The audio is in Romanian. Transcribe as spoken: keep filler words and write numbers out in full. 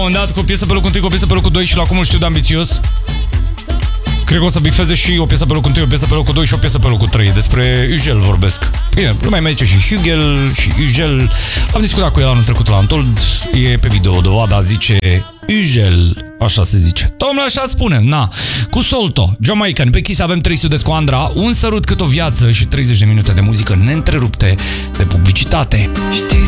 moment dat cu o piesă pe locul întâi, cu o piesă pe locul doi și la cum îl știu de ambițios. Cred că o să bifeze și o piesă pe locul întâi, o piesă pe locul doi și o piesă pe locul trei. Despre Ugel vorbesc. Bine, lumea mai zice și Hugel și Ugel. Am discutat cu el anul trecut la Untold. E pe video dovada, zice Ugel. Așa se zice. Domnule, așa spune. Na. Cu Solto, Jamaican. Pe Kiss avem trei sute cu Andra. Un sărut cât o viață și treizeci de minute de muzică neîntrerupte de publicitate. Știi